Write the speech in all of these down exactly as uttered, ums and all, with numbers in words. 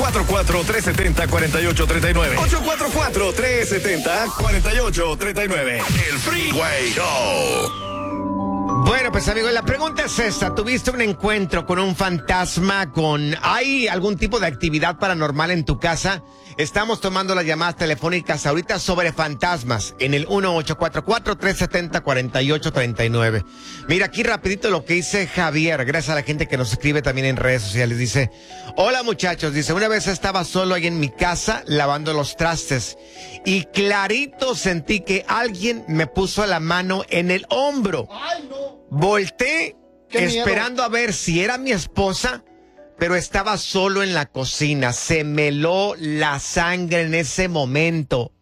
cuatro cuatro, tres siete cero, cuatro ocho tres nueve. ocho cuatro cuatro, tres siete cero, cuatro ocho tres nueve. El Freeway Show. Bueno, pues amigos, la pregunta es esta. ¿Tuviste un encuentro con un fantasma? Con ¿Hay algún tipo de actividad paranormal en tu casa? Estamos tomando las llamadas telefónicas ahorita sobre fantasmas en el uno ocho cuatro cuatro, tres siete cero, cuatro ocho tres nueve. Mira, aquí rapidito lo que dice Javier, gracias a la gente que nos escribe también en redes sociales. Dice, hola muchachos, dice, una vez estaba solo ahí en mi casa lavando los trastes y clarito sentí que alguien me puso la mano en el hombro. ¡Ay, no! Volté esperando miedo. a ver si era mi esposa, pero estaba solo en la cocina. Se me heló la sangre en ese momento.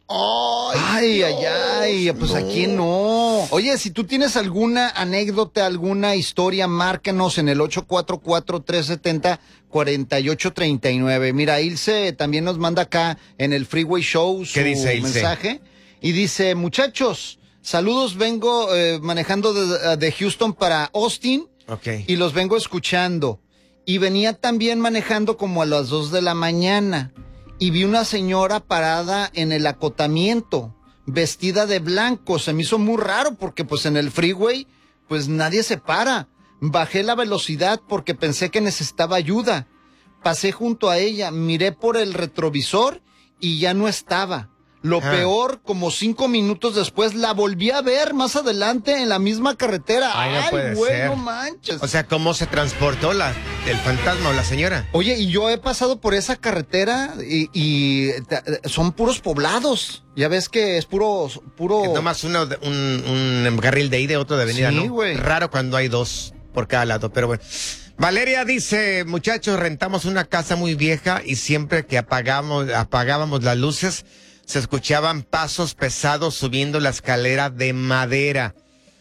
Ay, ay, ay, pues no. aquí no. Oye, si tú tienes alguna anécdota, alguna historia, márcanos en el ocho cuatro cuatro, tres siete cero, cuatro ocho tres nueve. Mira, Ilse también nos manda acá en el Freeway Show su ¿Qué dice Ilse? mensaje. Y dice, muchachos, saludos, vengo eh, manejando de, de Houston para Austin. Okay. Y los vengo escuchando. Y venía también manejando como a las dos de la mañana. Y vi una señora parada en el acotamiento, vestida de blanco. Se me hizo muy raro porque pues en el freeway pues nadie se para. Bajé la velocidad porque pensé que necesitaba ayuda. Pasé junto a ella, miré por el retrovisor y ya no estaba. Lo Ah. peor, como cinco minutos después, la volví a ver más adelante en la misma carretera. Ay, no puede güey, ser. no manches. O sea, ¿cómo se transportó la, el fantasma o la señora? Oye, y yo he pasado por esa carretera y, y te- son puros poblados. Ya ves que es puro... puro... Que tomas uno de- un, un carril de ida y otro de venida, Sí, ¿no? güey. Raro cuando hay dos por cada lado, pero bueno. Valeria dice, muchachos, rentamos una casa muy vieja y siempre que apagamos, apagábamos las luces, se escuchaban pasos pesados subiendo la escalera de madera.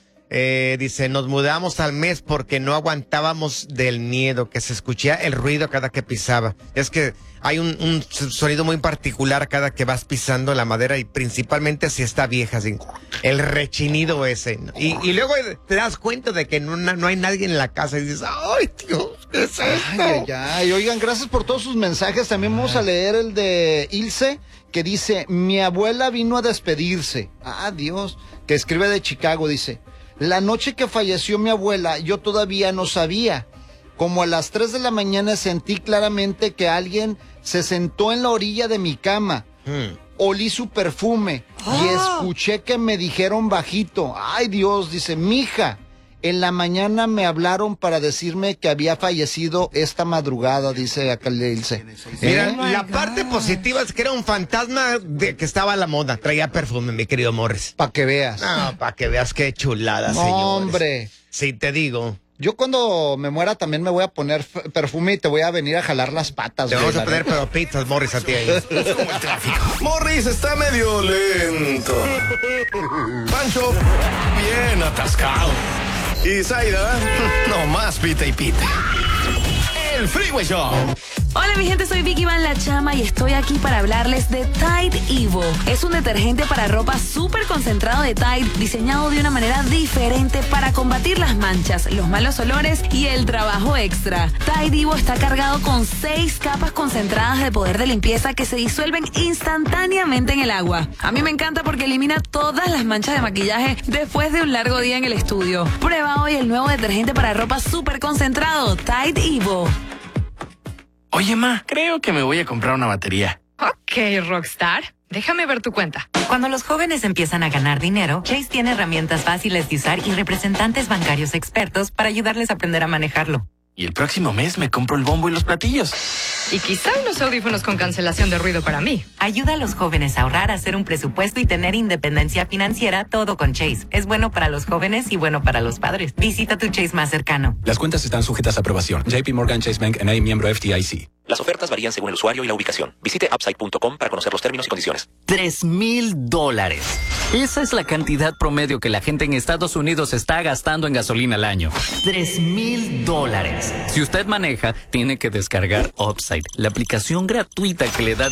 Eh, dice, nos mudamos al mes porque no aguantábamos del miedo, que se escuchaba el ruido cada que pisaba. Es que hay un, un sonido muy particular cada que vas pisando la madera y principalmente si está vieja, así, el rechinido ese. ¿No? Y, y luego te das cuenta de que no, no hay nadie en la casa y dices, ¡ay, Dios! ¿Qué es esto? Ay, ay, ay. Oigan, gracias por todos sus mensajes. También vamos a leer el de Ilse, que dice, mi abuela vino a despedirse. Ah, Dios. Que escribe de Chicago, dice, la noche que falleció mi abuela, yo todavía no sabía. Como a las tres de la mañana sentí claramente que alguien se sentó en la orilla de mi cama. Hmm. Olí su perfume y escuché que me dijeron bajito, ay Dios, dice, mija, en la mañana me hablaron para decirme que había fallecido esta madrugada, dice acá el Ilse. Mira, ¿Eh? la parte positiva es que era un fantasma de que estaba a la moda. Traía perfume, mi querido Morris. Pa' que veas. No, para que veas qué chulada, No, señores. hombre. Sí, te digo. Yo cuando me muera también me voy a poner f- perfume y te voy a venir a jalar las patas. Te güey, vamos a la poner neta. pero pizzas, Morris, a ti ahí. Como el tráfico. Morris está medio lento. Pancho, bien atascado. Y Zaida, no más pita y pita. El Freeway Show. Hola mi gente, soy Vicky Van La Chama y estoy aquí para hablarles de Tide Evo. Es un detergente para ropa súper concentrado de Tide, diseñado de una manera diferente para combatir las manchas, los malos olores y el trabajo extra. Tide Evo está cargado con seis capas concentradas de poder de limpieza que se disuelven instantáneamente en el agua. A mí me encanta porque elimina todas las manchas de maquillaje después de un largo día en el estudio. Prueba hoy el nuevo detergente para ropa súper concentrado, Tide Evo. Oye, ma, creo que me voy a comprar una batería. Ok, Rockstar. Déjame ver tu cuenta. Cuando los jóvenes empiezan a ganar dinero, Chase tiene herramientas fáciles de usar y representantes bancarios expertos para ayudarles a aprender a manejarlo. Y el próximo mes me compro el bombo y los platillos. Y quizá unos audífonos con cancelación de ruido para mí. Ayuda a los jóvenes a ahorrar, a hacer un presupuesto y tener independencia financiera, todo con Chase. Es bueno para los jóvenes y bueno para los padres. Visita tu Chase más cercano. Las cuentas están sujetas a aprobación. J P Morgan Chase Bank N A, miembro F D I C. Las ofertas varían según el usuario y la ubicación. Visite upside punto com para conocer los términos y condiciones. Tres mil dólares. Esa es la cantidad promedio que la gente en Estados Unidos está gastando en gasolina al año. Tres mil dólares. Si usted maneja, tiene que descargar Upside, la aplicación gratuita que le da